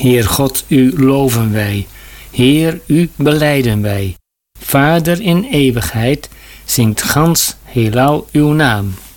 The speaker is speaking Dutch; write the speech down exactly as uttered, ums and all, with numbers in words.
Heer God, u loven wij. Heer, u belijden wij. Vader in eeuwigheid, zingt gans heelal uw naam.